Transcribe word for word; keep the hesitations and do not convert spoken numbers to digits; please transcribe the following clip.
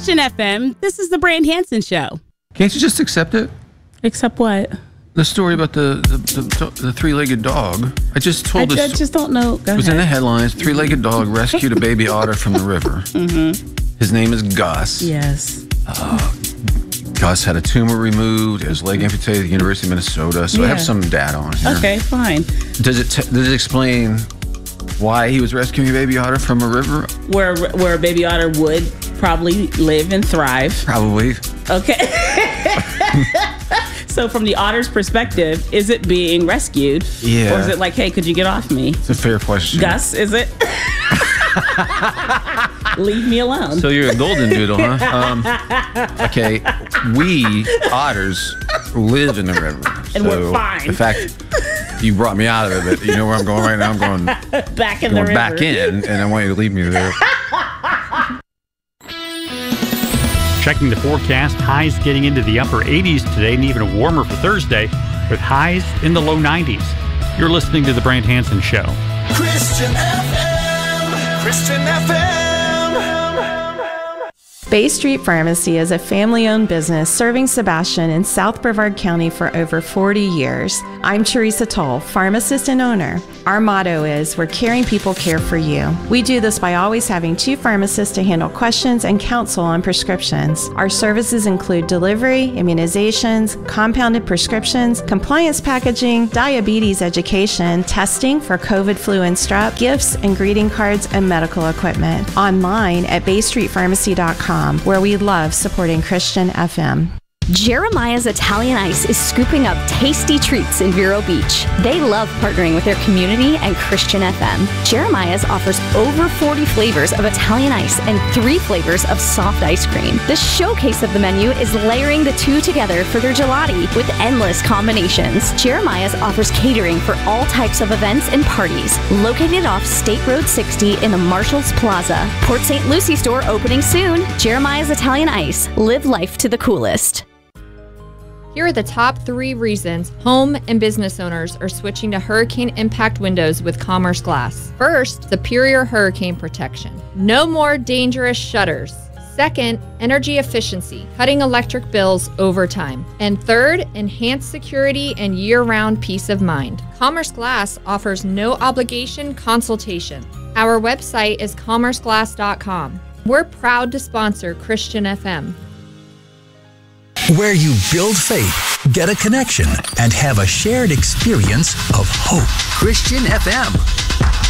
Christian F M, this is the Brand Hansen Show. Can't you just accept it? Accept what? The story about the the, the, the three-legged dog. I just told I, this. I just don't know. Go it was ahead. in the headlines. Three-legged dog rescued a baby otter from the river. Mm-hmm. His name is Gus. Yes. Uh, Gus had a tumor removed, his leg amputated at the University of Minnesota. So Yeah. I have some data on here. Okay, fine. Does it t- does it explain why he was rescuing a baby otter from a river? Where where a baby otter would probably live and thrive. Probably. Okay. So from the otter's perspective, is it being rescued? Yeah. Or is it like, hey, could you get off me? It's a fair question. Gus, is it? Leave me alone. So you're a golden doodle, huh? Um, okay, we otters live in the river, And so we're fine. In fact, you brought me out of it, but you know where I'm going right now. I'm going back in going the river. back in, and I want you to leave me there. Checking the forecast, highs getting into the upper eighties today and even warmer for Thursday with highs in the low nineties. You're listening to The Brand Hansen Show. Christian F M. Christian F M. Bay Street Pharmacy is a family-owned business serving Sebastian in South Brevard County for over forty years. I'm Teresa Toll, pharmacist and owner. Our motto is, we're caring people care for you. We do this by always having two pharmacists to handle questions and counsel on prescriptions. Our services include delivery, immunizations, compounded prescriptions, compliance packaging, diabetes education, testing for COVID, flu, and strep, gifts and greeting cards, and medical equipment. Online at bay street pharmacy dot com, where we love supporting Christian F M. Jeremiah's Italian Ice is scooping up tasty treats in Vero Beach. They love partnering with their community and Christian F M. Jeremiah's offers over forty flavors of Italian ice and three flavors of soft ice cream. The showcase of the menu is layering the two together for their gelati with endless combinations. Jeremiah's offers catering for all types of events and parties. Located off State Road sixty in the Marshalls Plaza. Port Saint Lucie store opening soon. Jeremiah's Italian Ice. Live life to the coolest. Here are the top three reasons home and business owners are switching to hurricane impact windows with Commerce Glass. First, superior hurricane protection. No more dangerous shutters. Second, energy efficiency, cutting electric bills over time. And third, enhanced security and year-round peace of mind. Commerce Glass offers no obligation consultation. Our website is commerce glass dot com. We're proud to sponsor Christian F M. Where you build faith, get a connection, and have a shared experience of hope. Christian F M.